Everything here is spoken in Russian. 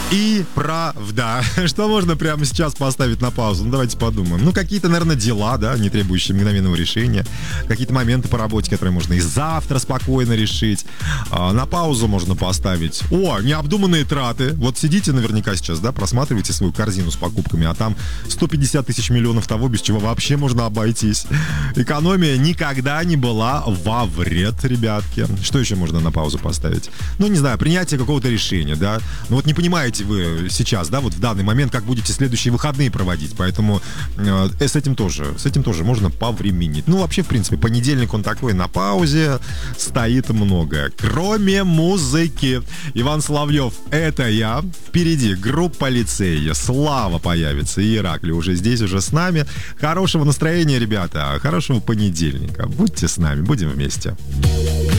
И правда. Что можно прямо сейчас поставить на паузу? Ну, давайте подумаем. Ну, какие-то, наверное, дела, да, не требующие мгновенного решения. Какие-то моменты по работе, которые можно и завтра спокойно решить. На паузу можно поставить. О, необдуманные траты. Вот сидите наверняка сейчас, да, просматриваете свою корзину с покупками, а там 150 тысяч миллионов того, без чего вообще можно обойтись. Экономия никогда не была во вред, ребятки. Что еще можно на паузу поставить? Ну, не знаю, принятие какого-то решения, да. Ну, вот не понимаете вы сейчас, да, вот в данный момент, как будете следующие выходные проводить, поэтому с этим тоже можно повременить. Ну, вообще, в принципе, понедельник он такой, на паузе стоит многое, кроме музыки. Иван Соловьев, это я. Впереди группа «Лицей», Слава появится, и Иракли уже здесь, уже с нами. Хорошего настроения, ребята, хорошего понедельника. Будьте с нами, будем вместе.